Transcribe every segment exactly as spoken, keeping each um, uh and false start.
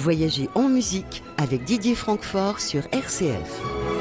Voyagez en musique avec Didier Francfort sur R C F.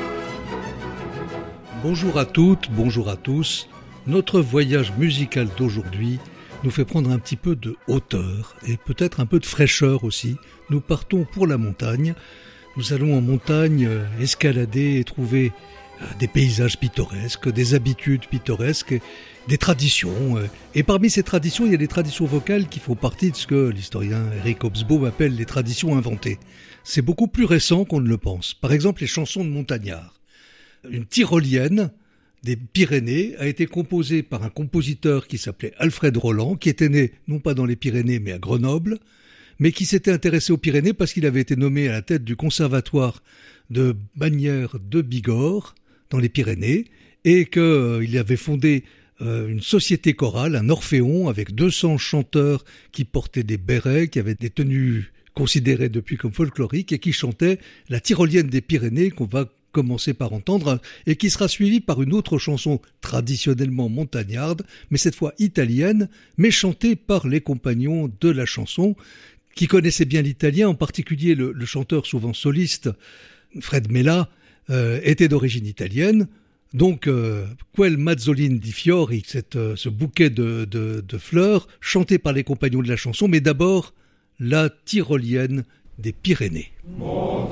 Bonjour à toutes, bonjour à tous. Notre voyage musical d'aujourd'hui nous fait prendre un petit peu de hauteur et peut-être un peu de fraîcheur aussi. Nous partons pour la montagne. Nous allons en montagne escalader et trouver des paysages pittoresques, des habitudes pittoresques, des traditions. Et parmi ces traditions, il y a des traditions vocales qui font partie de ce que l'historien Eric Hobsbawm appelle les traditions inventées. C'est beaucoup plus récent qu'on ne le pense. Par exemple, les chansons de montagnards. Une tyrolienne des Pyrénées a été composée par un compositeur qui s'appelait Alfred Roland, qui était né non pas dans les Pyrénées mais à Grenoble, mais qui s'était intéressé aux Pyrénées parce qu'il avait été nommé à la tête du conservatoire de Bagnères de Bigorre, dans les Pyrénées, et qu'il euh, avait fondé euh, une société chorale, un orphéon, avec deux cents chanteurs qui portaient des bérets, qui avaient des tenues considérées depuis comme folkloriques, et qui chantaient la tyrolienne des Pyrénées, qu'on va commencer par entendre, et qui sera suivie par une autre chanson traditionnellement montagnarde, mais cette fois italienne, mais chantée par les compagnons de la chanson, qui connaissaient bien l'italien, en particulier le, le chanteur souvent soliste, Fred Mella, euh, était d'origine italienne. Donc, euh, Quel Mazzolin di Fiori, cette, euh, ce bouquet de, de, de fleurs, chanté par les compagnons de la chanson, mais d'abord la tyrolienne des Pyrénées. Montagne.